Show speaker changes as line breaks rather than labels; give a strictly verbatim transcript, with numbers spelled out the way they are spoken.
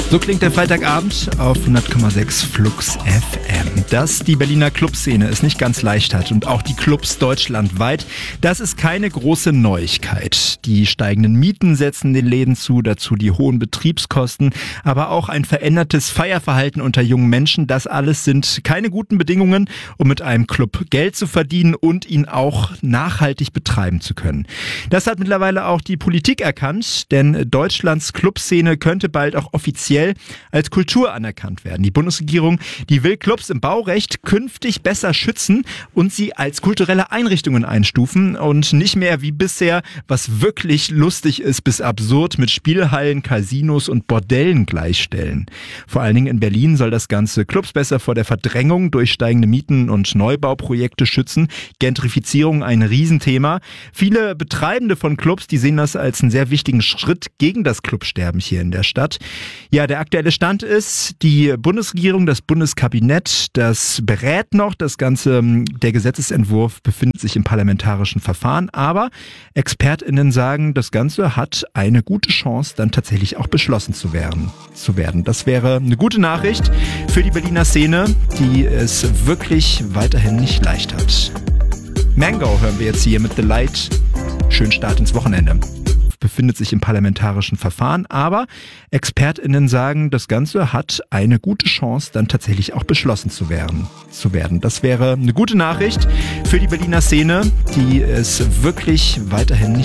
So klingt der Freitagabend auf hundert Komma sechs Flux F M. Dass die Berliner Clubszene es nicht ganz leicht hat und auch die Clubs deutschlandweit, das ist keine große Neuigkeit. Die steigenden Mieten setzen den Läden zu, dazu die hohen Betriebskosten, aber auch ein verändertes Feierverhalten unter jungen Menschen. Das alles sind keine guten Bedingungen, um mit einem Club Geld zu verdienen und ihn auch nachhaltig betreiben zu können. Das hat mittlerweile auch die Politik erkannt, denn Deutschlands Clubszene könnte bald auch offiziell als Kultur anerkannt werden. Die Bundesregierung, die will Clubs im Baurecht künftig besser schützen und sie als kulturelle Einrichtungen einstufen und nicht mehr wie bisher, was wirklich lustig ist bis absurd, mit Spielhallen, Casinos und Bordellen gleichstellen. Vor allen Dingen in Berlin soll das Ganze Clubs besser vor der Verdrängung durch steigende Mieten und Neubauprojekte schützen. Gentrifizierung ein Riesenthema. Viele Betreibende von Clubs, die sehen das als einen sehr wichtigen Schritt gegen das Clubsterben hier in der Stadt. Ja, der aktuelle Stand ist, die Bundesregierung, das Bundeskabinett, das berät noch. Das Ganze, der Gesetzesentwurf befindet sich im parlamentarischen Verfahren. Aber ExpertInnen sagen, das Ganze hat eine gute Chance, dann tatsächlich auch beschlossen zu werden. Zu werden. Das wäre eine gute Nachricht für die Berliner Szene, die es wirklich weiterhin nicht leicht hat. Mango hören wir jetzt hier mit The Light. Schönen Start ins Wochenende. Befindet sich im parlamentarischen Verfahren, aber ExpertInnen sagen, das Ganze hat eine gute Chance, dann tatsächlich auch beschlossen zu werden. Zu werden. Das wäre eine gute Nachricht für die Berliner Szene, die es wirklich weiterhin nicht